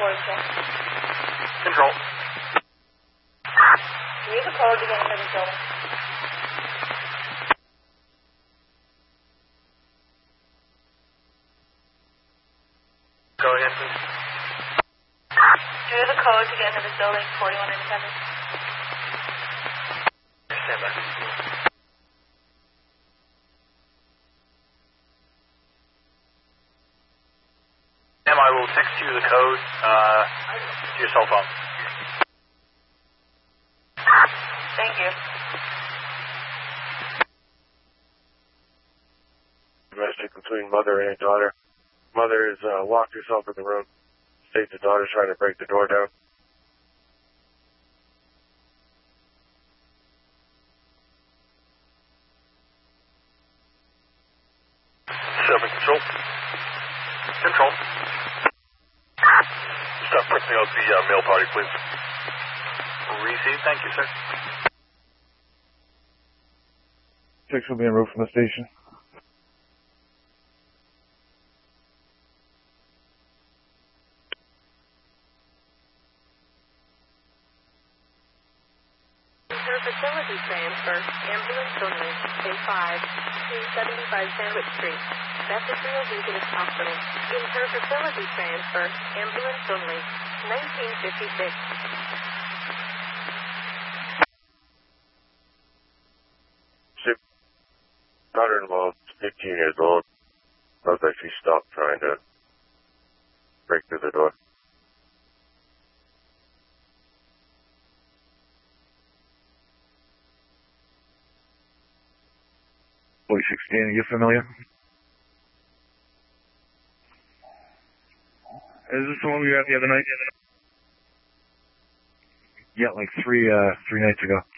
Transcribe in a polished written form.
report check. Control. Use the code to get into the building. Go ahead, please. Do the code to get into the building, 41 independent. Stand by. Ma'am, I will text you the code to your cell phone. Thank you. Domestic between mother and daughter. Mother has locked herself in the room. States the daughter's trying to break the door down. Seven, control. Control. Stop printing out the mail party, please. Receive, thank you, sir. 6 will be en route from the station. Facility transfer, ambulance only, A5, 275 Sandwich Street, Bethesda Methodist Hospital. Inter-facility transfer, ambulance only, 1956. Daughter-in-law, 15 years old. Looks like she stopped trying to break through the door. Boy 16, are you familiar? Is this the one we were at the other night? Yeah, like three nights ago.